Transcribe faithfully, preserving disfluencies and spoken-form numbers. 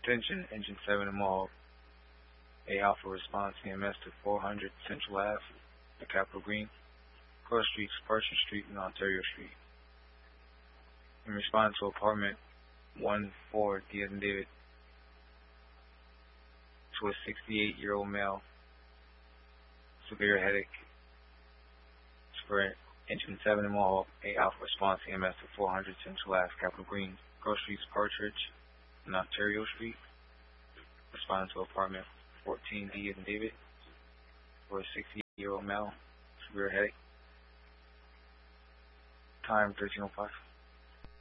Attention, Engine seven in Mohawk. A Alpha response E M S to four hundred Central Ave, the Capitol Green, Cross Streets, Parson Street, and Ontario Street. In response to apartment one four, D as in David, to a sixty-eight-year-old male, severe headache. For Engine seven in Mohawk, A Alpha response E M S to four hundred Central Ave, Capitol Green, Cross Streets, Partridge, and Ontario Street. Responding to apartment fourteen, D as in David, for a sixty-eight-year-old male, severe headache. Time thirteen oh five.